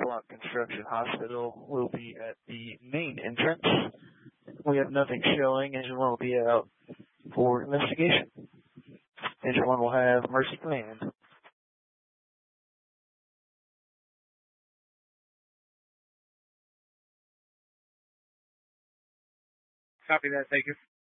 Block Construction Hospital will be at the main entrance. We have nothing showing. Engine 1 will be out for investigation. Engine 1 will have Mercy Command. Copy that, thank you.